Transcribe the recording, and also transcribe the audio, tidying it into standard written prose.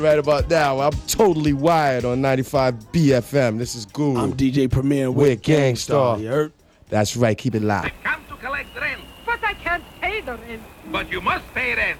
Right about now, I'm totally wired on 95 BFM. This is Guru. I'm DJ Premier with Gangstar. You heard? That's right, keep it loud. I've come to collect rent. But I can't pay the rent. But you must pay rent.